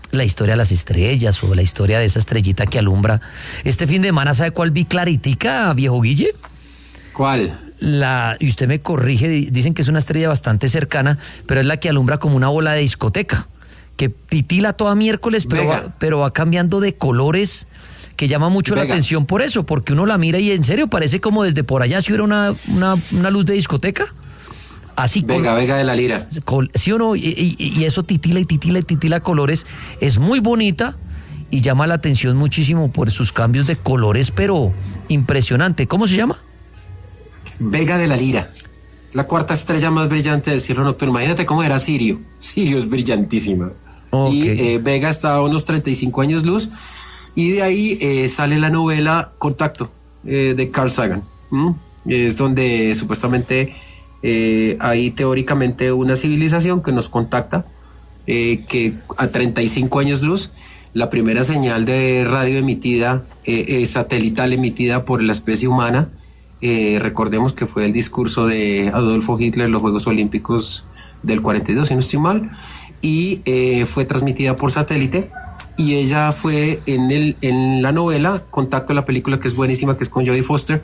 la historia de las estrellas o la historia de esa estrellita que alumbra. Este fin de semana, ¿sabe cuál vi claritica, viejo Guille? ¿Cuál? Y usted me corrige, dicen que es una estrella bastante cercana, pero es la que alumbra como una bola de discoteca, que titila toda miércoles, pero va cambiando de colores, que llama mucho la atención por eso, porque uno la mira y en serio parece como desde por allá si hubiera una luz de discoteca. Así Vega de la Lira. ¿Sí o no? Y eso titila y titila y titila colores. Es muy bonita y llama la atención muchísimo por sus cambios de colores, pero impresionante. ¿Cómo se llama? Vega de la Lira. La cuarta estrella más brillante del cielo nocturno. Imagínate cómo era Sirio. Sirio es brillantísima. Okay. Y Vega está a unos 35 años luz. Y de ahí sale la novela Contacto de Carl Sagan. Es donde supuestamente hay teóricamente una civilización que nos contacta, que a 35 años luz, la primera señal de radio emitida, satelital emitida por la especie humana, recordemos que fue el discurso de Adolfo Hitler en los Juegos Olímpicos del 42, si no estoy mal, y fue transmitida por satélite. Y ella fue en la novela Contacto, la película que es buenísima, que es con Jodie Foster.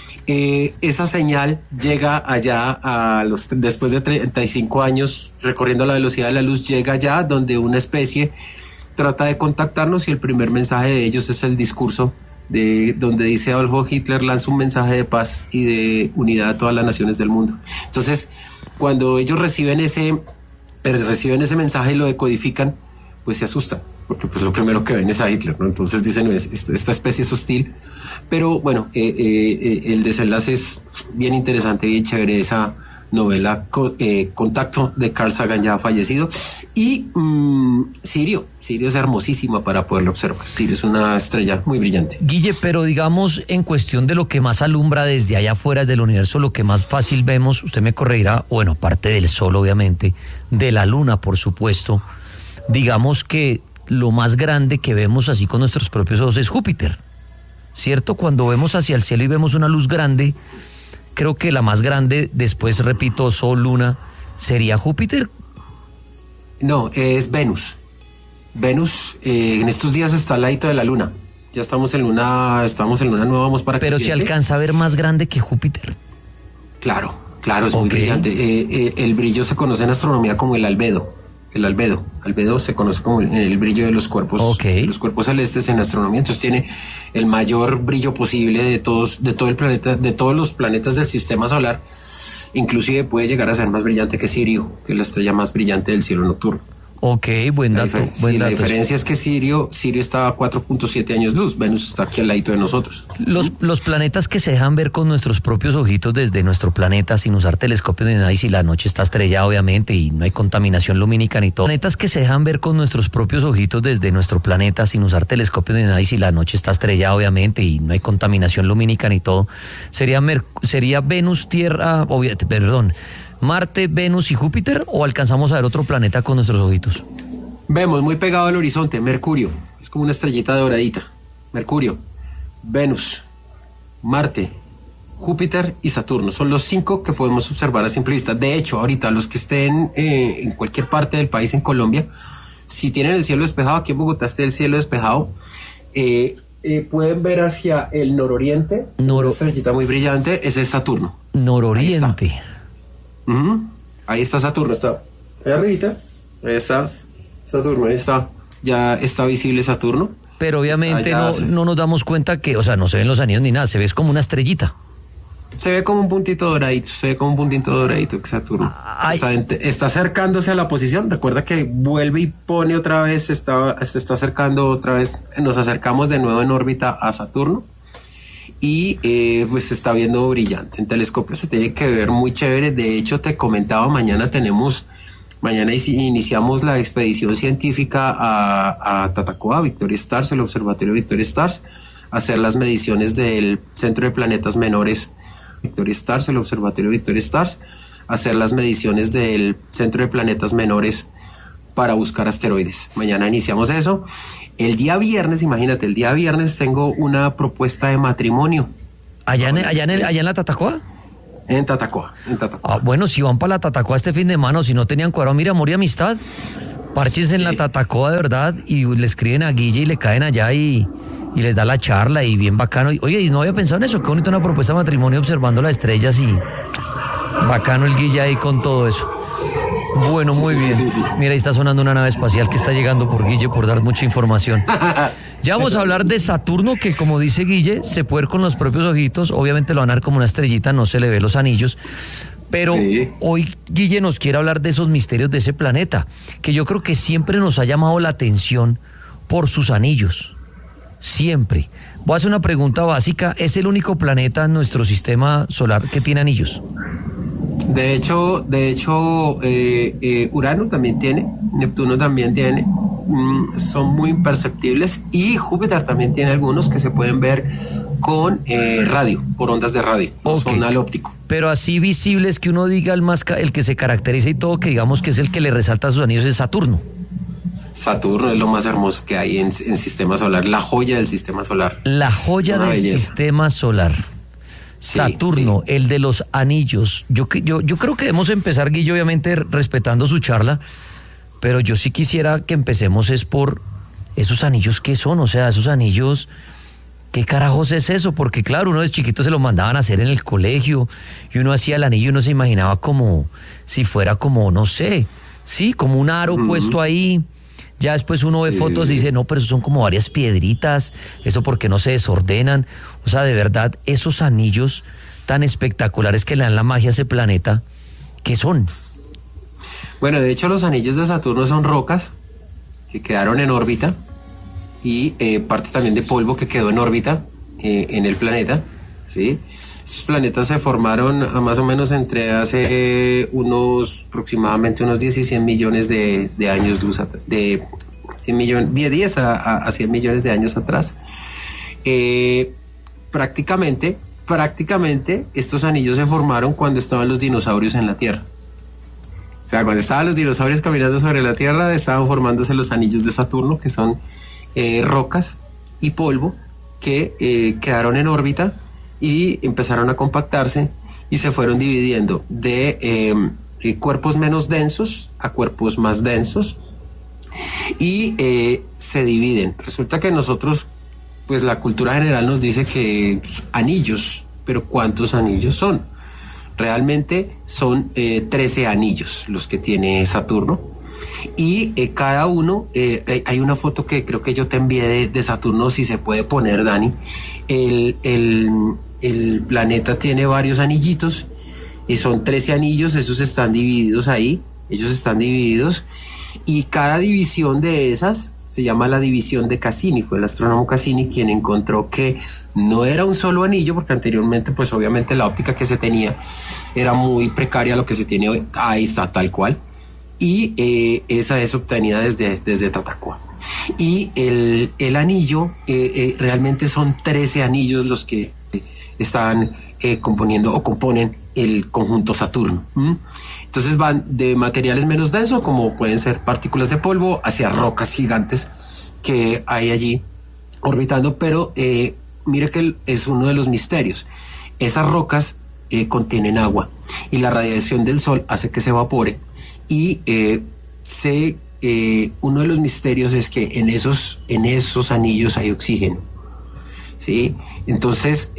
Esa señal llega allá después de 35 años recorriendo la velocidad de la luz, llega allá donde una especie trata de contactarnos, y el primer mensaje de ellos es el discurso donde dice Adolfo Hitler lanza un mensaje de paz y de unidad a todas las naciones del mundo. Entonces, cuando ellos reciben ese mensaje y lo decodifican, pues se asustan, porque pues lo primero que ven es a Hitler, ¿no? Entonces dicen, esta especie es hostil. Pero bueno, el desenlace es bien interesante, bien chévere, esa novela Contacto de Carl Sagan, ya fallecido. Y Sirio es hermosísima para poderlo observar. Sirio es una estrella muy brillante. Guille, pero digamos, en cuestión de lo que más alumbra desde allá afuera del universo, lo que más fácil vemos, usted me corregirá, bueno, aparte del sol obviamente, de la luna por supuesto, digamos que lo más grande que vemos así con nuestros propios ojos es Júpiter, ¿cierto? Cuando vemos hacia el cielo y vemos una luz grande, creo que la más grande, después repito, Sol, Luna, ¿sería Júpiter? No, es Venus. Venus en estos días está al ladito de la Luna. Ya estamos en luna nueva, vamos para... Pero se alcanza a ver más grande que Júpiter. Claro, es muy brillante. El brillo se conoce en astronomía como el albedo. El albedo se conoce como el brillo de los cuerpos, los cuerpos celestes en astronomía. Entonces tiene el mayor brillo posible de todo el planeta, de todos los planetas del sistema solar. Inclusive puede llegar a ser más brillante que Sirio, que es la estrella más brillante del cielo nocturno. Buen dato. La diferencia es que Sirio está a 4.7 años luz, Venus está aquí al ladito de nosotros. Los planetas que se dejan ver con nuestros propios ojitos desde nuestro planeta, sin usar telescopios ni nada, y si la noche está estrellada obviamente y no hay contaminación lumínica ni todo. Planetas que se dejan ver con nuestros propios ojitos desde nuestro planeta, sin usar telescopios ni nada, y si la noche está estrellada obviamente y no hay contaminación lumínica ni todo, sería Venus, Tierra, Marte, Venus y Júpiter, ¿o alcanzamos a ver otro planeta con nuestros ojitos? Vemos muy pegado al horizonte Mercurio, es como una estrellita doradita. Mercurio, Venus, Marte, Júpiter y Saturno son los 5 que podemos observar a simple vista. De hecho, ahorita los que estén en cualquier parte del país, en Colombia, si tienen el cielo despejado, aquí en Bogotá está el cielo despejado, pueden ver hacia el nororiente, una estrellita muy brillante, ese es Saturno. Nororiente. Ahí está Saturno, está ahí arribita, ahí está Saturno, ahí está, ya está visible Saturno. Pero obviamente no nos damos cuenta que, o sea, no se ven los anillos ni nada, se ve como una estrellita. Se ve como un puntito doradito, que Saturno está acercándose a la posición. Recuerda que vuelve y pone otra vez, se está acercando otra vez, nos acercamos de nuevo en órbita a Saturno. Y pues se está viendo brillante. En telescopio se tiene que ver muy chévere. De hecho, te comentaba, mañana iniciamos la expedición científica a Tatacoa, Victoria Stars, el observatorio Victoria Stars, a hacer las mediciones del Centro de Planetas Menores Victoria Stars, el observatorio Victoria Stars, a hacer las mediciones del Centro de Planetas Menores para buscar asteroides. Mañana iniciamos eso. El día viernes, imagínate, tengo una propuesta de matrimonio. ¿Allá en la Tatacoa? En Tatacoa. Bueno, si van para la Tatacoa este fin de semana, si no tenían cuadrado, mira, amor y amistad, Parches en la Tatacoa de verdad y le escriben a Guille y le caen allá y les da la charla y bien bacano. Oye, y no había pensado en eso, qué bonito una propuesta de matrimonio observando las estrellas y bacano el Guille ahí con todo eso. Bueno, muy bien. Mira, ahí está sonando una nave espacial que está llegando por Guille por dar mucha información. Ya vamos a hablar de Saturno, que como dice Guille, se puede ver con los propios ojitos. Obviamente lo van a ver como una estrellita, no se le ve los anillos. Pero hoy Guille nos quiere hablar de esos misterios de ese planeta, que yo creo que siempre nos ha llamado la atención por sus anillos. Siempre. Voy a hacer una pregunta básica. ¿Es el único planeta en nuestro sistema solar que tiene anillos? De hecho, Urano también tiene, Neptuno también tiene, son muy imperceptibles, y Júpiter también tiene algunos que se pueden ver con radio, por ondas de radio, son al óptico. Pero así visibles que uno diga el que se caracteriza y todo, que digamos que es el que le resalta a sus anillos, es Saturno. Saturno es lo más hermoso que hay en sistema solar, la joya del sistema solar. La joya del sistema solar. Saturno, sí. El de los anillos. Yo creo que debemos empezar, Guillo, obviamente respetando su charla, pero yo sí quisiera que empecemos es por esos anillos. ¿Qué son? O sea, esos anillos, ¿qué carajos es eso? Porque claro, uno de chiquito se lo mandaban a hacer en el colegio y uno hacía el anillo y uno se imaginaba como si fuera como, no sé, sí, como un aro puesto ahí. Ya después uno ve fotos y dice, no, pero eso son como varias piedritas, eso porque no se desordenan. O sea, de verdad, esos anillos tan espectaculares que le dan la magia a ese planeta, ¿qué son? Bueno, de hecho los anillos de Saturno son rocas que quedaron en órbita y parte también de polvo que quedó en órbita en el planeta, ¿sí? Estos planetas se formaron más o menos entre hace aproximadamente unos 10 y 100 millones de años luz, de 10 a 100 millones de años atrás. Prácticamente estos anillos se formaron cuando estaban los dinosaurios en la Tierra. O sea, cuando estaban los dinosaurios caminando sobre la Tierra, estaban formándose los anillos de Saturno, que son rocas y polvo que quedaron en órbita y empezaron a compactarse y se fueron dividiendo de cuerpos menos densos a cuerpos más densos y se dividen. Resulta que nosotros, pues la cultura general nos dice que anillos, pero ¿cuántos anillos son? Realmente son 13 anillos los que tiene Saturno, y cada uno, hay una foto que creo que yo te envié de Saturno, si se puede poner, Dani. El planeta tiene varios anillitos y son 13 anillos, esos están divididos ahí, ellos están divididos, y cada división de esas se llama la división de Cassini. Fue el astrónomo Cassini quien encontró que no era un solo anillo, porque anteriormente pues obviamente la óptica que se tenía era muy precaria, lo que se tiene hoy, ahí está tal cual, y esa es obtenida desde Tatacoa. Y el anillo, realmente son 13 anillos los que están componiendo o componen el conjunto Saturno. Entonces van de materiales menos densos, como pueden ser partículas de polvo, hacia rocas gigantes que hay allí orbitando, pero mire que es uno de los misterios. Esas rocas contienen agua y la radiación del sol hace que se evapore, y uno de los misterios es que en esos anillos hay oxígeno, ¿sí? Entonces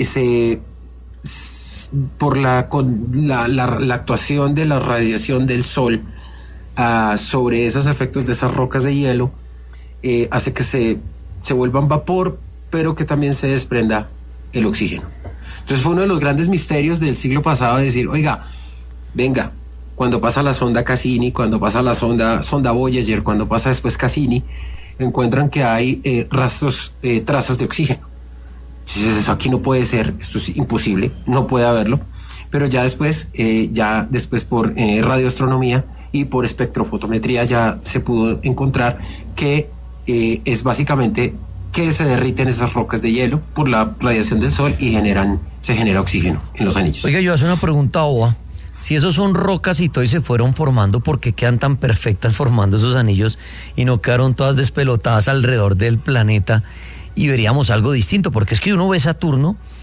por la actuación de la radiación del sol sobre esos efectos de esas rocas de hielo, hace que se vuelvan vapor, pero que también se desprenda el oxígeno. Entonces fue uno de los grandes misterios del siglo pasado, de decir, oiga, venga, cuando pasa la sonda Cassini, cuando pasa la sonda Voyager, cuando pasa después Cassini, encuentran que hay trazas de oxígeno. Entonces eso aquí no puede ser, esto es imposible, no puede haberlo. Pero ya después por radioastronomía y por espectrofotometría ya se pudo encontrar que es básicamente que se derriten esas rocas de hielo por la radiación del sol y se genera oxígeno en los anillos. Oiga, yo hago una pregunta boba. Si esos son rocas y todo y se fueron formando, ¿por qué quedan tan perfectas formando esos anillos y no quedaron todas despelotadas alrededor del planeta y veríamos algo distinto? Porque es que uno ve Saturno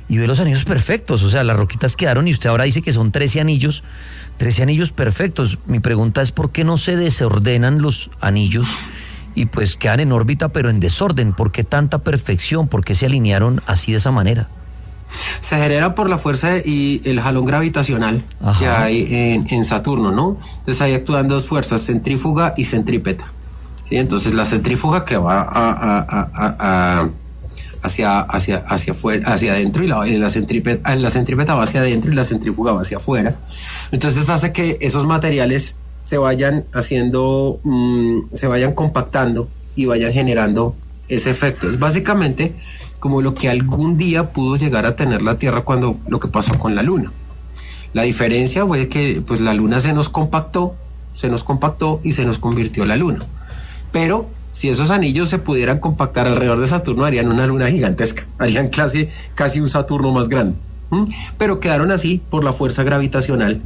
y ve los anillos perfectos, o sea, las roquitas quedaron y usted ahora dice que son 13 anillos perfectos. Mi pregunta es ¿por qué no se desordenan los anillos y pues quedan en órbita pero en desorden? ¿Por qué tanta perfección? ¿Por qué se alinearon así de esa manera? Se genera por la fuerza y el jalón gravitacional que hay en Saturno, ¿no? Entonces ahí actúan dos fuerzas, centrífuga y centrípeta. ¿Sí? Entonces la centrífuga que va hacia afuera, hacia adentro, y la centrípeta va hacia adentro y la centrífuga va hacia afuera. Entonces hace que esos materiales se vayan se vayan compactando y vayan generando ese efecto. Es básicamente como lo que algún día pudo llegar a tener la Tierra cuando lo que pasó con la Luna. La diferencia fue que pues la Luna se nos compactó y se nos convirtió la Luna. Pero si esos anillos se pudieran compactar alrededor de Saturno, harían una luna gigantesca, harían casi un Saturno más grande. Pero quedaron así por la fuerza gravitacional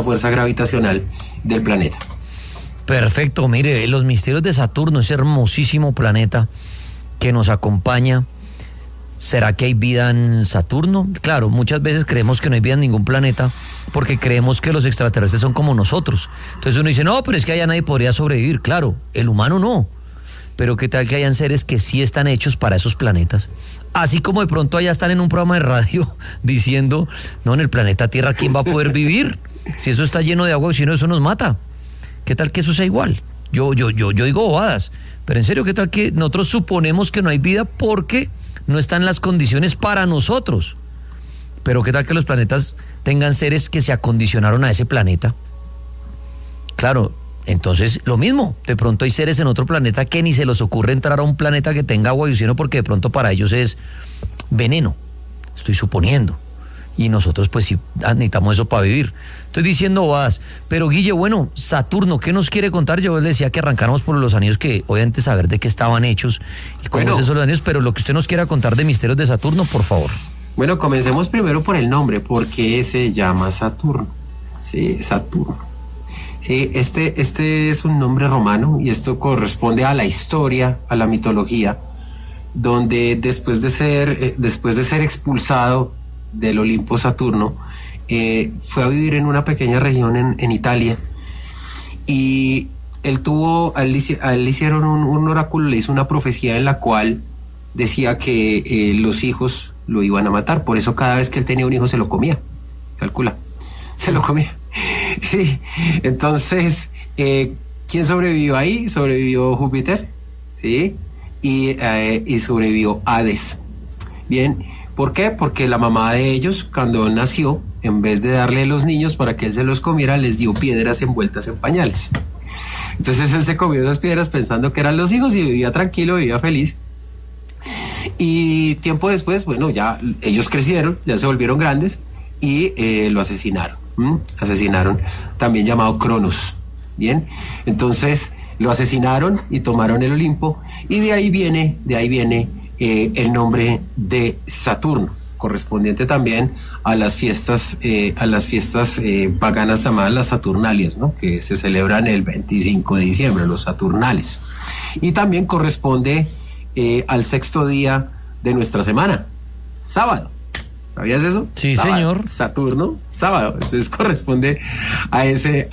del planeta. Perfecto, mire, los misterios de Saturno, ese hermosísimo planeta que nos acompaña. ¿Será que hay vida en Saturno? Claro, muchas veces creemos que no hay vida en ningún planeta porque creemos que los extraterrestres son como nosotros. Entonces uno dice, no, pero es que allá nadie podría sobrevivir. Claro, el humano no. Pero ¿qué tal que hayan seres que sí están hechos para esos planetas? Así como de pronto allá están en un programa de radio diciendo, no, en el planeta Tierra, ¿quién va a poder vivir? Si eso está lleno de agua, si no, eso nos mata. ¿Qué tal que eso sea igual? Yo digo bobadas, pero en serio, ¿qué tal que nosotros suponemos que no hay vida porque no están las condiciones para nosotros? Pero ¿qué tal que los planetas tengan seres que se acondicionaron a ese planeta? Claro, entonces lo mismo, de pronto hay seres en otro planeta que ni se les ocurre entrar a un planeta que tenga agua y oxígeno porque de pronto para ellos es veneno, estoy suponiendo. Y nosotros pues sí necesitamos eso para vivir. Estoy diciendo bobadas. Pero Guille, bueno, Saturno, ¿qué nos quiere contar? Yo le decía que arrancáramos por los anillos, que obviamente saber de qué estaban hechos y cómo es eso los anillos, pero lo que usted nos quiera contar de misterios de Saturno, por favor. Bueno, comencemos primero por el nombre. ¿Por qué se llama Saturno? Sí, Saturno. Sí, este es un nombre romano y esto corresponde a la historia, a la mitología, donde después de ser expulsado del Olimpo Saturno, fue a vivir en una pequeña región en Italia, y a él le hicieron un oráculo, le hizo una profecía en la cual decía que los hijos lo iban a matar. Por eso cada vez que él tenía un hijo se lo comía. Calcula, se lo comía. Sí. Entonces, ¿quién sobrevivió ahí? Sobrevivió Júpiter, ¿sí? Y sobrevivió Hades. Bien, ¿por qué? Porque la mamá de ellos, cuando nació, en vez de darle los niños para que él se los comiera, les dio piedras envueltas en pañales. Entonces él se comió esas piedras pensando que eran los hijos y vivía tranquilo, vivía feliz. Y tiempo después, bueno, ya ellos crecieron, ya se volvieron grandes y lo asesinaron. Asesinaron, también llamado Cronos. Bien, entonces lo asesinaron y tomaron el Olimpo, y de ahí viene el nombre de Saturno, correspondiente también a las fiestas paganas llamadas las Saturnalias, ¿no? Que se celebran el 25 de diciembre, los Saturnales. Y también corresponde al sexto día de nuestra semana, sábado. ¿Sabías eso? Sí, sábado, señor. Saturno, sábado. Entonces corresponde a ese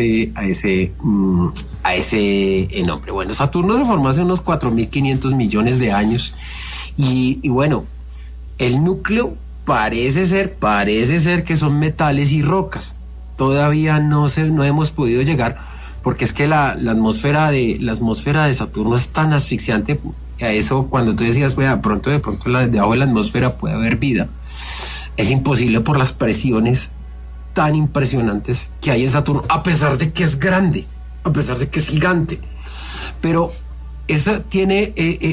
nombre. Bueno, Saturno se formó hace unos 4.500 millones de años y bueno, el núcleo parece ser que son metales y rocas. Todavía no hemos podido llegar, porque es que la atmósfera de Saturno es tan asfixiante. A eso, cuando tú decías, bueno, de pronto debajo de la atmósfera puede haber vida, es imposible por las presiones tan impresionantes que hay en Saturno, a pesar de que es grande, a pesar de que es gigante. Pero tiene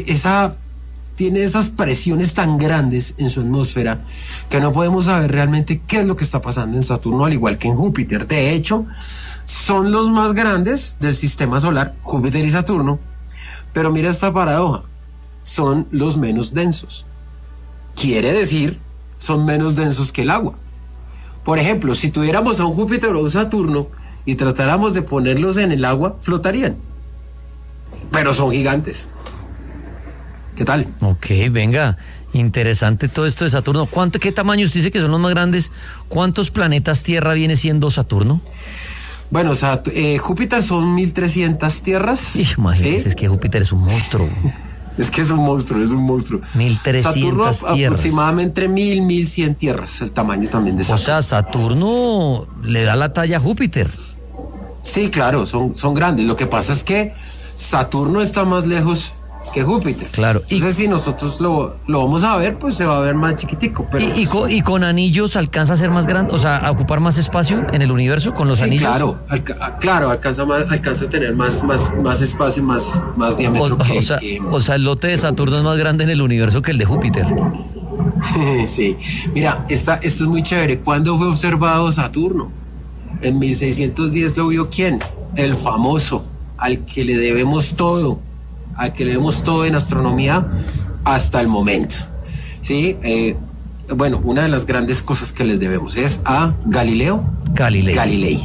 esas presiones tan grandes en su atmósfera que no podemos saber realmente qué es lo que está pasando en Saturno, al igual que en Júpiter. De hecho, son los más grandes del sistema solar, Júpiter y Saturno, pero mira esta paradoja, son los menos densos. Quiere decir, son menos densos que el agua. Por ejemplo, si tuviéramos a un Júpiter o un Saturno y tratáramos de ponerlos en el agua, flotarían. Pero son gigantes. ¿Qué tal? Ok, venga. Interesante todo esto de Saturno. ¿Qué tamaño usted dice que son los más grandes? ¿Cuántos planetas Tierra viene siendo Saturno? Bueno, Júpiter son 1.300 tierras. Imagínese, ¿sí? Es que Júpiter es un monstruo. Es que es un monstruo. 1.300 Saturno tierras. Aproximadamente 1.100 tierras, el tamaño también de Saturno. O sea, Saturno le da la talla a Júpiter. Sí, claro, son grandes. Lo que pasa es que Saturno está más lejos que Júpiter. Claro. Entonces, si nosotros lo vamos a ver, pues se va a ver más chiquitico. Pero ¿Y con anillos alcanza a ser más grande, o sea, a ocupar más espacio en el universo con los anillos? Claro, alcanza a tener más espacio, más diámetro. O sea, el lote de Saturno es más grande en el universo que el de Júpiter. Sí. Mira, esta es muy chévere. ¿Cuándo fue observado Saturno? En 1610 lo vio ¿quién? El famoso, al que le debemos todo en astronomía hasta el momento. ¿Sí? Bueno, una de las grandes cosas que les debemos es a Galileo Galilei.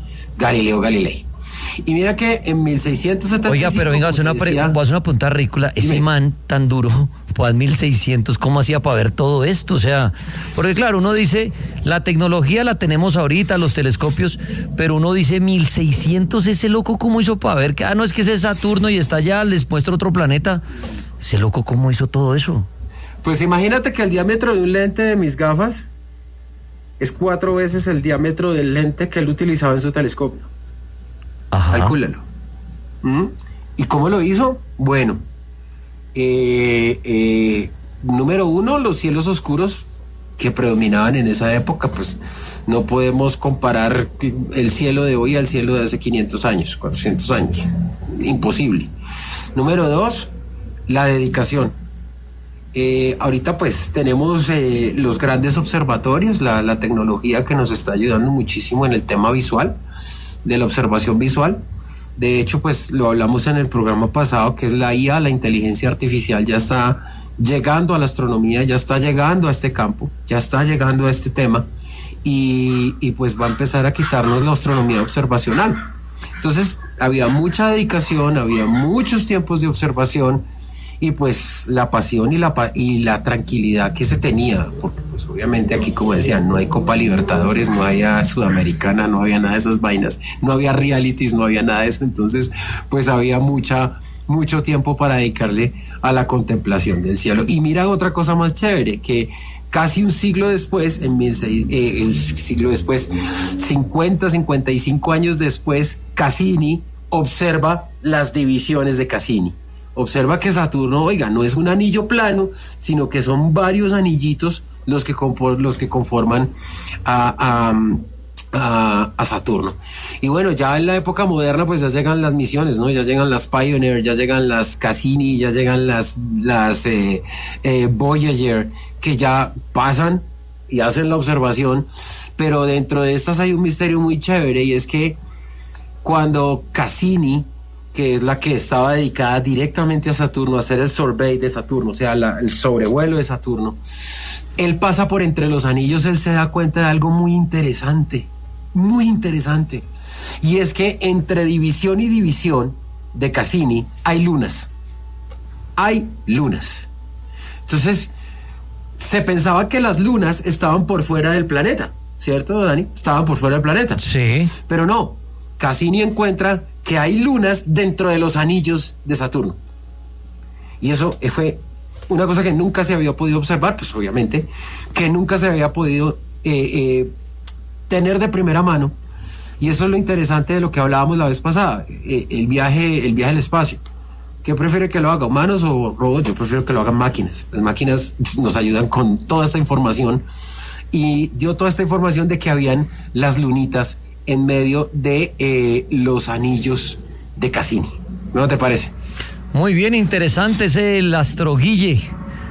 Y mira que en 1675... Oiga, pero venga, voy a hacer una pregunta ridícula. Ese man tan duro, pues 1600, ¿cómo hacía para ver todo esto? O sea, porque claro, uno dice, la tecnología la tenemos ahorita, los telescopios, pero uno dice 1600, ese loco, ¿cómo hizo para ver? Que, no, es que ese es Saturno y está allá, les muestro otro planeta. Ese loco, ¿cómo hizo todo eso? Pues imagínate que el diámetro de un lente de mis gafas es 4 veces el diámetro del lente que él utilizaba en su telescopio. Ajá. Calcúlalo. ¿Y cómo lo hizo? Bueno, número uno, los cielos oscuros que predominaban en esa época, pues no podemos comparar el cielo de hoy al cielo de hace 500 años, 400 años. Imposible. Número dos, la dedicación. Ahorita pues tenemos los grandes observatorios, la tecnología que nos está ayudando muchísimo en el tema visual, de la observación visual. De hecho, pues lo hablamos en el programa pasado, que es la IA, la inteligencia artificial, ya está llegando a la astronomía, ya está llegando a este campo, ya está llegando a este tema, y pues va a empezar a quitarnos la astronomía observacional. Entonces, había mucha dedicación, había muchos tiempos de observación, y pues la pasión y la tranquilidad que se tenía, porque pues obviamente aquí, como decían, no hay Copa Libertadores, no había Sudamericana, no había nada de esas vainas, no había realities, no había nada de eso. Entonces pues había mucho tiempo para dedicarle a la contemplación del cielo. Y mira otra cosa más chévere, que casi un siglo después, 55 años después, Cassini observa las divisiones de Cassini. Observa que Saturno, oiga, no es un anillo plano, sino que son varios anillitos los que conforman a Saturno. Y bueno, ya en la época moderna pues ya llegan las misiones, ¿no? Ya llegan las Pioneer, ya llegan las Cassini, ya llegan las Voyager, que ya pasan y hacen la observación, pero dentro de estas hay un misterio muy chévere, y es que cuando Cassini, que es la que estaba dedicada directamente a Saturno, a hacer el survey de Saturno, o sea, el sobrevuelo de Saturno, él pasa por entre los anillos, él se da cuenta de algo muy interesante, y es que entre división y división de Cassini hay lunas. Entonces, se pensaba que las lunas estaban por fuera del planeta, ¿cierto, Dani? Estaban por fuera del planeta. Sí. Pero no, Cassini encuentra que hay lunas dentro de los anillos de Saturno. Y eso fue una cosa que nunca se había podido observar, pues obviamente, que nunca se había podido tener de primera mano. Y eso es lo interesante de lo que hablábamos la vez pasada, el viaje al espacio. ¿Qué prefiere que lo haga, humanos o robots? Yo prefiero que lo hagan máquinas. Las máquinas nos ayudan con toda esta información, y dio toda esta información de que habían las lunitas en medio de los anillos de Cassini. ¿No te parece? Muy bien, interesante. Es el astroguille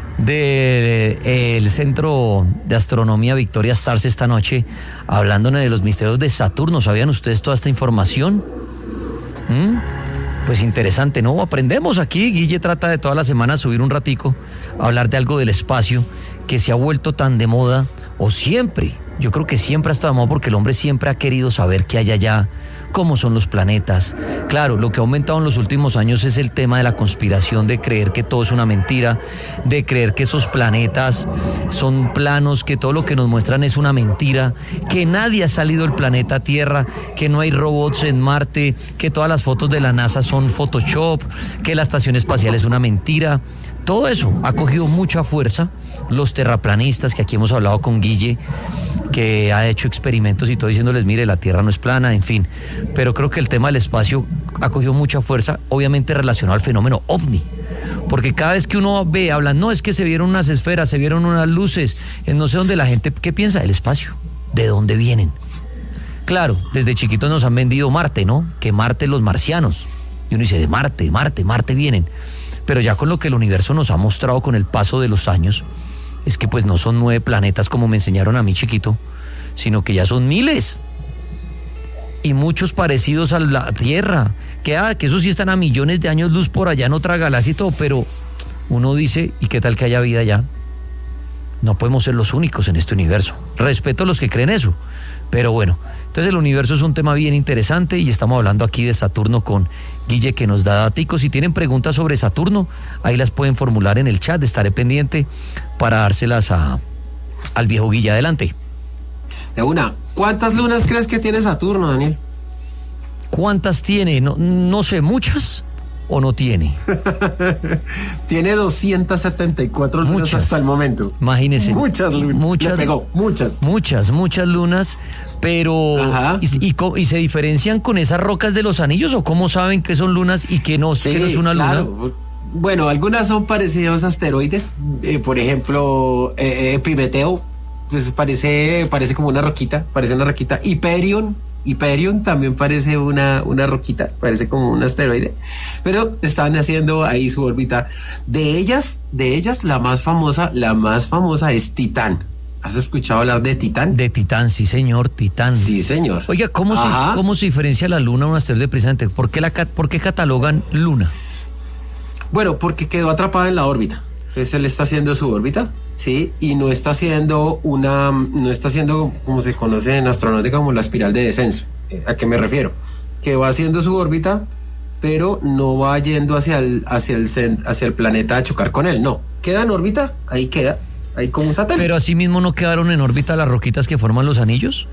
del Centro de Astronomía Victoria Stars esta noche, hablándonos de los misterios de Saturno. ¿Sabían ustedes toda esta información? Pues interesante, ¿no? Aprendemos aquí. Guille trata de toda la semana subir un ratico a hablar de algo del espacio que se ha vuelto tan de moda, o siempre. Yo creo que siempre ha estado de moda porque el hombre siempre ha querido saber qué hay allá, cómo son los planetas. Claro, lo que ha aumentado en los últimos años es el tema de la conspiración, de creer que todo es una mentira, de creer que esos planetas son planos, que todo lo que nos muestran es una mentira, que nadie ha salido del planeta Tierra, que no hay robots en Marte, que todas las fotos de la NASA son Photoshop, que la estación espacial es una mentira. Todo eso ha cogido mucha fuerza. Los terraplanistas, que aquí hemos hablado con Guille, que ha hecho experimentos y todo diciéndoles, mire, la Tierra no es plana, en fin. Pero creo que el tema del espacio ha cogido mucha fuerza, obviamente relacionado al fenómeno OVNI. Porque cada vez que uno ve, hablan, no, es que se vieron unas esferas, se vieron unas luces, en no sé dónde, la gente, ¿qué piensa? El espacio, ¿de dónde vienen? Claro, desde chiquitos nos han vendido Marte, ¿no? Que Marte, los marcianos. Y uno dice, de Marte vienen. Pero ya con lo que el universo nos ha mostrado con el paso de los años, es que pues no son 9 planetas como me enseñaron a mí chiquito, sino que ya son miles. Y muchos parecidos a la Tierra, que esos sí están a millones de años luz por allá en otra galaxia y todo, pero uno dice, ¿y qué tal que haya vida allá? No podemos ser los únicos en este universo. Respeto a los que creen eso, pero bueno, entonces el universo es un tema bien interesante y estamos hablando aquí de Saturno con Guille, que nos da daticos. Si tienen preguntas sobre Saturno, ahí las pueden formular en el chat, estaré pendiente para dárselas al viejo Guille. Adelante. De una, ¿cuántas lunas crees que tiene Saturno, Daniel? ¿Cuántas tiene? No sé, ¿muchas o no tiene? Tiene 274 lunas muchas, hasta el momento. Imagínese. Muchas lunas. Le pegó, muchas. Muchas lunas, pero ¿y se diferencian con esas rocas de los anillos o cómo saben que son lunas y que no, que no es una luna? Bueno, algunas son parecidos a asteroides, por ejemplo, Epimeteo, pues parece como una roquita, Hyperion también parece una roquita, parece como un asteroide, pero están haciendo ahí su órbita. De ellas, la más famosa es Titán. ¿Has escuchado hablar de Titán? De Titán, sí señor, Titán. Sí señor. Oiga, ¿cómo se diferencia la luna de un asteroide precisamente? ¿Por qué catalogan luna? Bueno, porque quedó atrapada en la órbita. Entonces él está haciendo su órbita, ¿sí? Y no está haciendo como se conoce en astronáutica como la espiral de descenso. ¿A qué me refiero? Que va haciendo su órbita, pero no va yendo hacia el planeta a chocar con él. No, queda en órbita, ahí queda, ahí como un satélite. Pero así mismo no quedaron en órbita las roquitas que forman los anillos.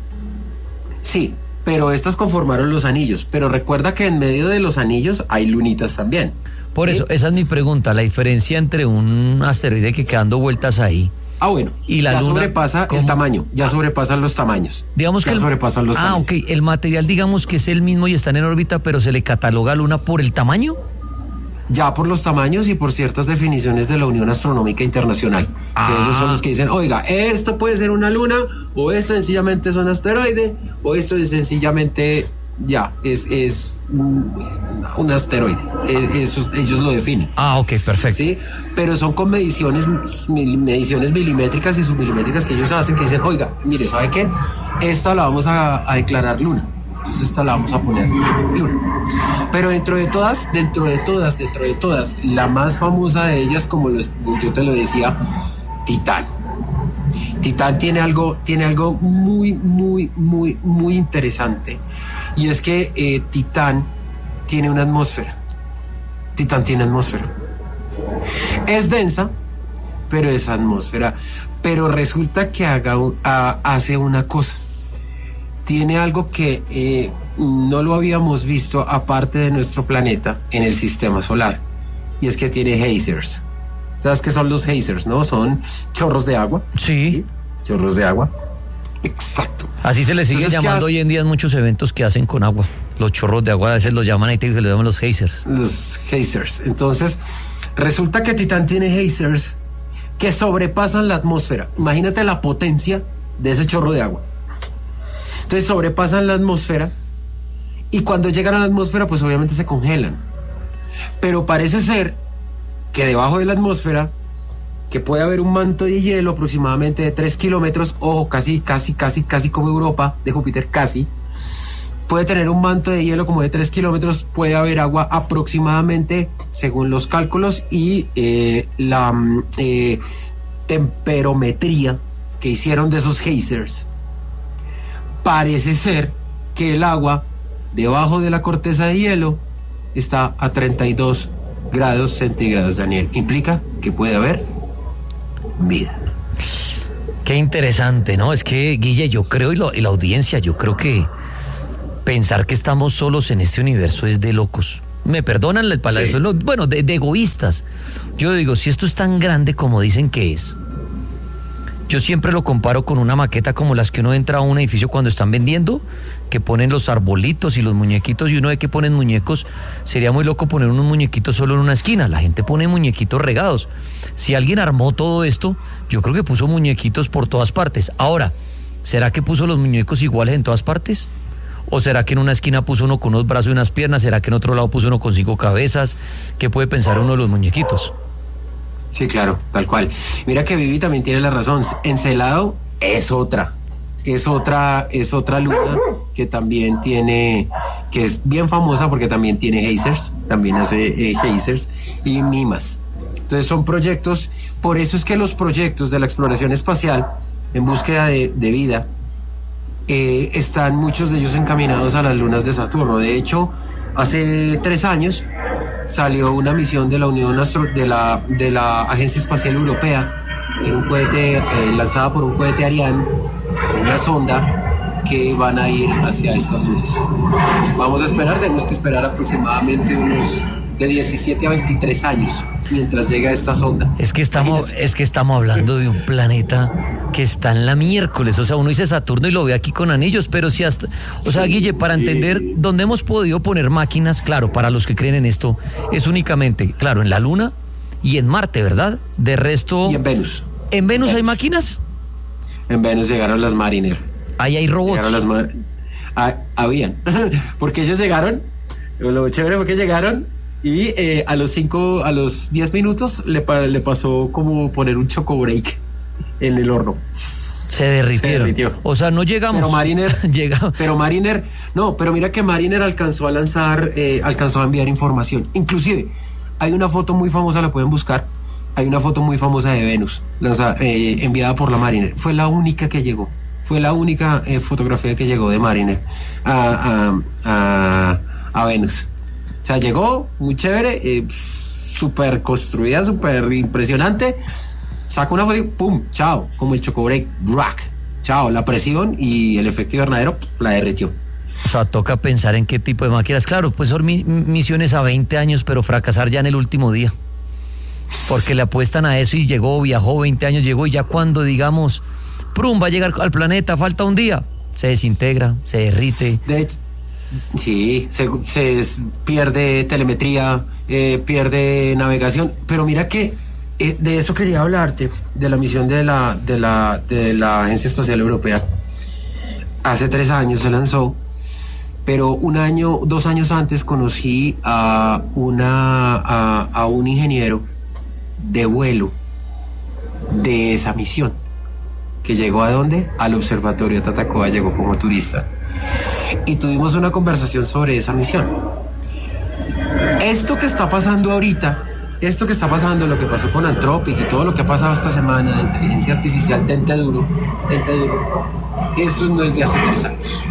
Sí, pero estas conformaron los anillos. Pero recuerda que en medio de los anillos hay lunitas también. Por eso, esa es mi pregunta, la diferencia entre un asteroide que queda dando vueltas ahí. Bueno, y la luna sobrepasa el tamaño, ya sobrepasan los tamaños. Digamos que sobrepasan los tamaños. Ok, el material digamos que es el mismo y están en órbita, pero se le cataloga a luna por el tamaño. Ya por los tamaños y por ciertas definiciones de la Unión Astronómica Internacional. Que ellos son los que dicen, oiga, esto puede ser una luna, o esto sencillamente es un asteroide, o esto es sencillamente, es un asteroide. Ellos lo definen. Ok, perfecto. Sí, pero son con mediciones milimétricas y submilimétricas que ellos hacen, que dicen, oiga, mire, ¿sabe qué? Esta la vamos a declarar luna. Entonces esta la vamos a poner luna. Pero dentro de todas, la más famosa de ellas, como yo te lo decía, Titán. Titán tiene algo muy, muy, muy, muy interesante. Y es que Titán tiene una atmósfera. Es densa, pero es atmósfera. Pero resulta que hace una cosa. Tiene algo que no lo habíamos visto aparte de nuestro planeta en el sistema solar. Y es que tiene geysers. ¿Sabes qué son los geysers, no? Son chorros de agua. Sí. Chorros de agua. Exacto. Así se le sigue llamando hoy en día en muchos eventos que hacen con agua. Los chorros de agua a veces los llaman ahí, se los llaman los geysers. Los geysers. Entonces, resulta que Titán tiene geysers que sobrepasan la atmósfera. Imagínate la potencia de ese chorro de agua. Entonces sobrepasan la atmósfera y cuando llegan a la atmósfera pues obviamente se congelan. Pero parece ser que debajo de la atmósfera que puede haber un manto de hielo aproximadamente de 3 kilómetros, ojo, casi como Europa de Júpiter, casi. Puede tener un manto de hielo como de 3 kilómetros, puede haber agua aproximadamente, según los cálculos y la temperometría que hicieron de esos geysers. Parece ser que el agua debajo de la corteza de hielo está a 32 grados centígrados, Daniel. Implica que puede haber vida. Qué interesante, ¿no? Es que, Guille, yo creo, y la audiencia, yo creo que pensar que estamos solos en este universo es de locos. Me perdonan el palabra, sí. Bueno, de egoístas. Yo digo, si esto es tan grande como dicen que es, yo siempre lo comparo con una maqueta como las que uno entra a un edificio cuando están vendiendo, que ponen los arbolitos y los muñequitos, y uno ve que ponen muñecos. Sería muy loco poner unos muñequitos solo en una esquina. La gente pone muñequitos regados. Si alguien armó todo esto, yo creo que puso muñequitos por todas partes. Ahora, ¿será que puso los muñecos iguales en todas partes? ¿O será que en una esquina puso uno con unos brazos y unas piernas? ¿Será que en otro lado puso uno con 5 cabezas? ¿Qué puede pensar uno de los muñequitos? Sí, claro, tal cual. Mira que Vivi también tiene la razón. Encelado es otra luna que también tiene, que es bien famosa porque también tiene geysers, también hace geysers y mimas. Entonces son proyectos, por eso es que los proyectos de la exploración espacial en búsqueda de vida están muchos de ellos encaminados a las lunas de Saturno. De hecho, hace 3 años salió una misión de la Unión de la Agencia Espacial Europea, en un cohete lanzada por un cohete Ariane, una sonda que van a ir hacia estas lunas. Vamos a esperar, tenemos que esperar aproximadamente unos de 17 a 23 años mientras llega esta sonda. Es que estamos hablando de un planeta que está en la miércoles. O sea, uno dice Saturno y lo ve aquí con anillos, pero si hasta... O sea, Guille, para entender dónde hemos podido poner máquinas, claro, para los que creen en esto, es únicamente, claro, en la Luna y en Marte, ¿verdad? De resto... Y en Venus. ¿En Venus hay máquinas? En Venus llegaron las Mariner. Ahí hay robots. Habían. Porque ellos llegaron, lo chévere fue que llegaron y a los 10 minutos le pasó como poner un choco break en el horno. Se derritieron. O sea, no llegamos. Pero Mariner, no, pero mira que Mariner alcanzó a enviar información. Inclusive, hay una foto muy famosa, la pueden buscar. Hay una foto muy famosa de Venus, enviada por la Mariner. Fue la única que llegó. Fue la única fotografía que llegó de Mariner a Venus. O sea, llegó muy chévere, súper construida, súper impresionante. Sacó una foto y ¡pum! ¡Chao! Como el chocobreak, ¡brack! ¡Chao! La presión y el efecto invernadero la derritió. O sea, toca pensar en qué tipo de máquinas. Claro, pues son misiones a 20 años, pero fracasar ya en el último día. Porque le apuestan a eso y viajó 20 años, llegó y ya cuando digamos, ¡prum! Va a llegar al planeta, falta un día, se desintegra, se derrite. De hecho, sí, se pierde telemetría, pierde navegación, pero mira que de eso quería hablarte, de la misión de la Agencia Espacial Europea. Hace 3 años se lanzó, pero 2 años antes conocí a un ingeniero de vuelo de esa misión, que llegó ¿a dónde? Al Observatorio Tatacoa, llegó como turista y tuvimos una conversación sobre esa misión. Esto que está pasando ahorita, lo que pasó con Anthropic y todo lo que ha pasado esta semana de inteligencia artificial, tente duro, eso no es de hace 3 años.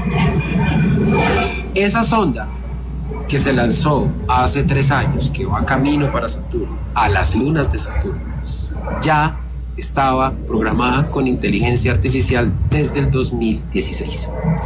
Esa sonda que se lanzó hace 3 años, que va camino para Saturno, a las lunas de Saturno, ya estaba programada con inteligencia artificial desde el 2016.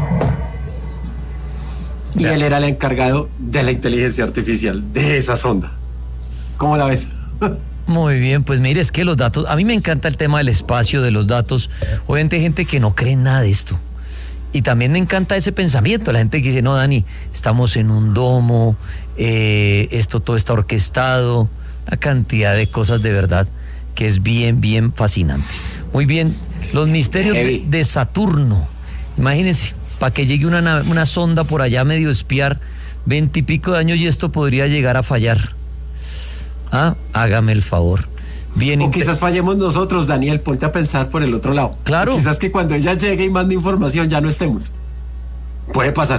Y él era el encargado de la inteligencia artificial de esa sonda. ¿Cómo la ves? Muy bien, pues mire, es que los datos, a mí me encanta el tema del espacio, de los datos. Obviamente hay gente que no cree en nada de esto. Y también me encanta ese pensamiento, la gente que dice, no, Dani, estamos en un domo, esto todo está orquestado, la cantidad de cosas de verdad que es bien, bien fascinante. Muy bien, los misterios de Saturno. Imagínense, para que llegue una sonda por allá medio espiar, 20 y pico de años y esto podría llegar a fallar. Hágame el favor. Bien, o quizás fallemos nosotros, Daniel, ponte a pensar por el otro lado. Claro. O quizás que cuando ella llegue y mande información ya no estemos. Puede pasar.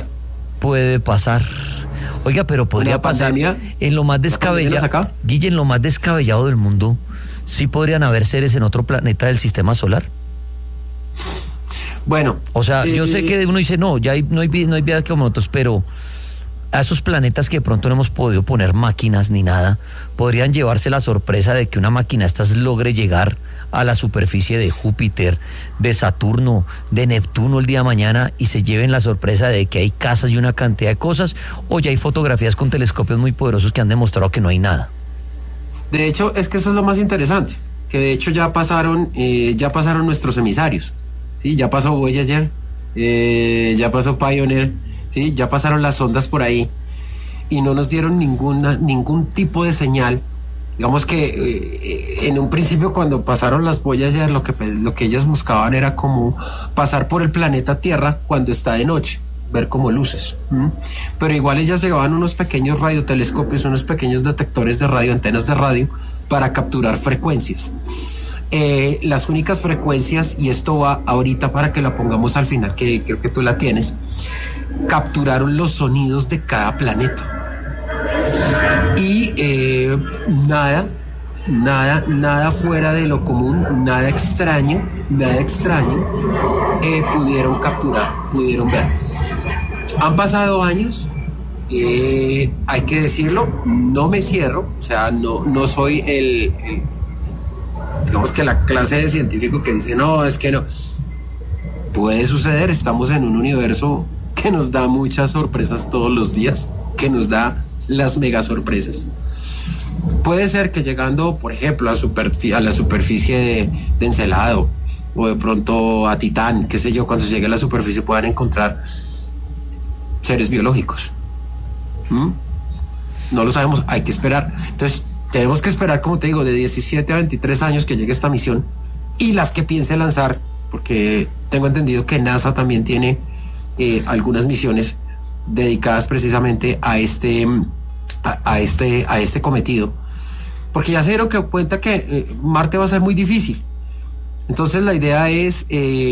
Oiga, pero podría pasar en lo más descabellado. Guille, en lo más descabellado del mundo, ¿sí podrían haber seres en otro planeta del sistema solar? Bueno. O sea, yo sé que uno dice, no, ya no hay vida como nosotros, pero a esos planetas que de pronto no hemos podido poner máquinas ni nada, podrían llevarse la sorpresa de que una máquina estas logre llegar a la superficie de Júpiter, de Saturno, de Neptuno el día de mañana y se lleven la sorpresa de que hay casas y una cantidad de cosas, o ya hay fotografías con telescopios muy poderosos que han demostrado que no hay nada. De hecho, es que eso es lo más interesante, que de hecho ya pasaron nuestros emisarios, ¿sí? Ya pasó Voyager, ya pasó Pioneer, ¿sí? Ya pasaron las sondas por ahí y no nos dieron ningún tipo de señal. Digamos que en un principio cuando pasaron las Voyager lo que ellas buscaban era como pasar por el planeta Tierra cuando está de noche, ver como luces. Pero igual ellas llevaban unos pequeños radiotelescopios, unos pequeños detectores de radio, antenas de radio, para capturar frecuencias. Las únicas frecuencias, y esto va ahorita para que la pongamos al final, que creo que tú la tienes, capturaron los sonidos de cada planeta. Y nada fuera de lo común, nada extraño, pudieron capturar, pudieron ver. Han pasado años, hay que decirlo, no me cierro, o sea, no soy digamos que la clase de científico que dice, no, es que no. Puede suceder, estamos en un universo que nos da muchas sorpresas todos los días, que nos da las mega sorpresas. Puede ser que llegando, por ejemplo, a la superficie de Encelado o de pronto a Titán, qué sé yo, cuando se llegue a la superficie puedan encontrar seres biológicos. No lo sabemos, hay que esperar. Entonces, tenemos que esperar, como te digo, de 17 a 23 años que llegue esta misión y las que piense lanzar, porque tengo entendido que NASA también tiene algunas misiones dedicadas precisamente a este cometido, porque ya se dieron cuenta que Marte va a ser muy difícil. Entonces la idea es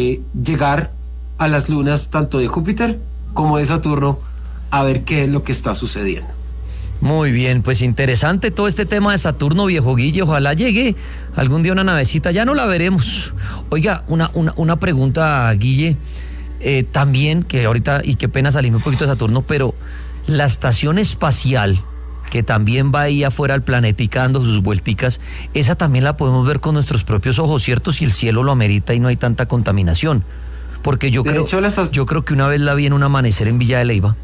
llegar a las lunas tanto de Júpiter como de Saturno a ver qué es lo que está sucediendo. Muy bien, pues interesante todo este tema de Saturno, viejo Guille. Ojalá llegue algún día una navecita, ya no la veremos. Oiga, una pregunta, Guille, también, que ahorita, y qué pena salirme un poquito de Saturno, pero la estación espacial, que también va ahí afuera al planeta dando sus vuelticas, esa también la podemos ver con nuestros propios ojos, ¿cierto? Si el cielo lo amerita y no hay tanta contaminación. Porque yo creo que una vez la vi en un amanecer en Villa de Leyva,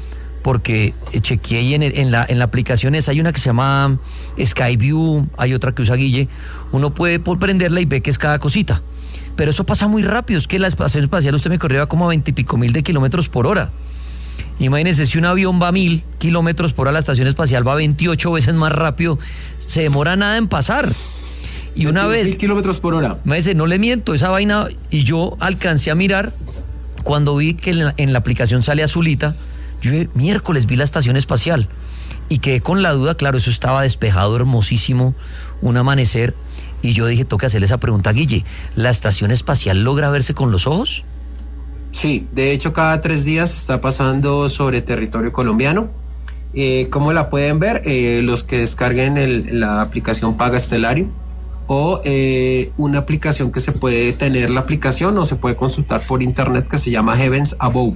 porque chequeé y en la aplicación esa hay una que se llama Skyview, hay otra que usa Guille, uno puede prenderla y ve que es cada cosita, pero eso pasa muy rápido, es que la estación espacial usted me corría como a 20 y pico mil de kilómetros por hora. Imagínense, si un avión va a 1000 kilómetros por hora, la estación espacial va 28 veces más rápido, se demora nada en pasar. Y una vez 1000 kilómetros por hora. Me dice, no le miento, esa vaina, y yo alcancé a mirar, cuando vi que en la aplicación sale azulita, yo miércoles vi la estación espacial y quedé con la duda. Claro, eso estaba despejado, hermosísimo, un amanecer, y yo dije, toca hacerle esa pregunta a Guille, ¿la estación espacial logra verse con los ojos? Sí, de hecho cada 3 días está pasando sobre territorio colombiano. ¿Cómo la pueden ver? Los que descarguen la aplicación Paga Estelario, o una aplicación que se puede tener la aplicación o se puede consultar por internet, que se llama Heavens Above.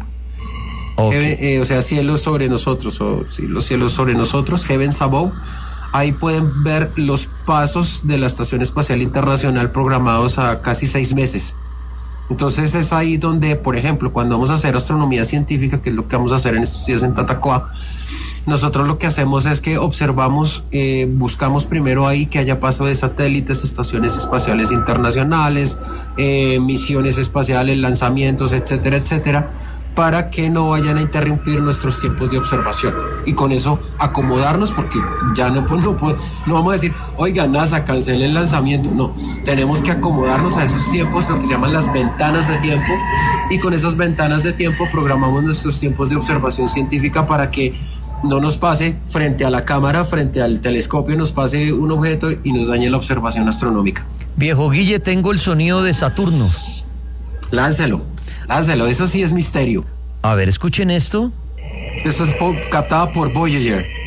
Okay. O sea, cielos sobre nosotros, o sí, los cielos sobre nosotros, Heavens Above. Ahí pueden ver los pasos de la Estación Espacial Internacional programados a casi 6 meses. Entonces es ahí donde, por ejemplo, cuando vamos a hacer astronomía científica, que es lo que vamos a hacer en estos días en Tatacoa, nosotros lo que hacemos es que observamos, buscamos primero ahí que haya paso de satélites, estaciones espaciales internacionales, misiones espaciales, lanzamientos, etcétera, etcétera, para que no vayan a interrumpir nuestros tiempos de observación, y con eso acomodarnos, porque ya no vamos a decir, oiga, NASA, cancele el lanzamiento. No, tenemos que acomodarnos a esos tiempos, lo que se llaman las ventanas de tiempo, y con esas ventanas de tiempo programamos nuestros tiempos de observación científica para que no nos pase frente a la cámara, frente al telescopio, nos pase un objeto y nos dañe la observación astronómica. Viejo Guille, tengo el sonido de Saturno. Láncelo, eso sí es misterio. A ver, escuchen esto. Esto es captada por Voyager.